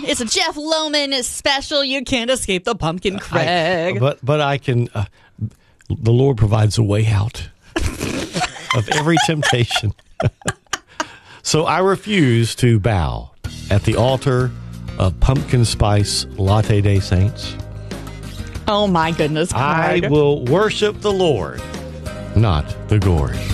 It's a Jeff Lohman special. You can't escape the pumpkin, Craig. But I can. The Lord provides a way out of every temptation. So I refuse to bow at the altar of pumpkin spice latte day saints. Oh my goodness, Craig. I will worship the Lord, not the gourd.